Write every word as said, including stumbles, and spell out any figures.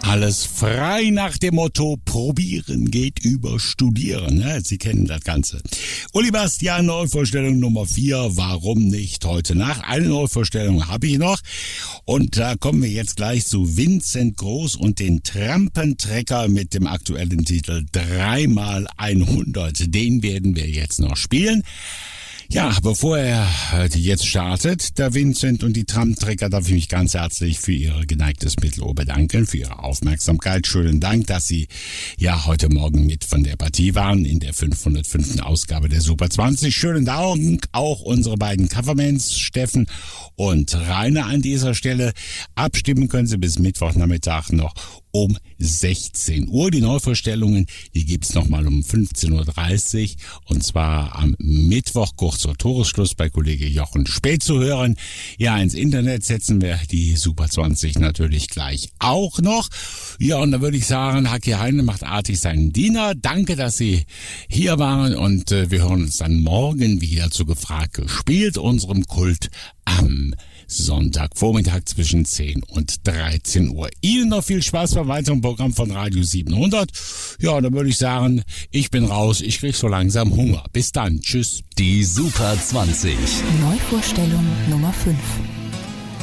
Alles frei nach dem Motto, probieren geht über studieren. Ne? Sie kennen das Ganze. Uli Bastian, Neuvorstellung Nummer vier. Warum nicht heute Nacht? Eine Neuvorstellung habe ich noch. Und da kommen wir jetzt gleich zu Vincent Groß und den Trampentrecker mit dem aktuellen Titel dreimal hundert. Den werden wir jetzt noch spielen. Ja, bevor er jetzt startet, der Vincent und die Trampentrecker, darf ich mich ganz herzlich für Ihr geneigtes Mittelohr bedanken, für Ihre Aufmerksamkeit. Schönen Dank, dass Sie ja heute Morgen mit von der Partie waren in der fünfhundertfünften Ausgabe der Super zwanzig. Schönen Dank auch unsere beiden Covermans, Steffen und Rainer an dieser Stelle. Abstimmen können Sie bis Mittwochnachmittag noch um sechzehn Uhr. Die Neuvorstellungen, die gibt's nochmal um fünfzehn Uhr dreißig und zwar am Mittwoch kurz vor Toresschluss bei Kollege Jochen Späth zu hören. Ja, ins Internet setzen wir die Super zwanzig natürlich gleich auch noch. Ja, und da würde ich sagen, Haki Heine macht artig seinen Diener. Danke, dass Sie hier waren und äh, wir hören uns dann morgen wieder zu Gefragt gespielt, unserem Kult am Sonntagvormittag zwischen zehn und dreizehn Uhr. Ihnen noch viel Spaß beim weiteren Programm von Radio siebenhundert. Ja, dann würde ich sagen, ich bin raus. Ich krieg so langsam Hunger. Bis dann. Tschüss. Die Super zwanzig. Neuvorstellung Nummer fünf.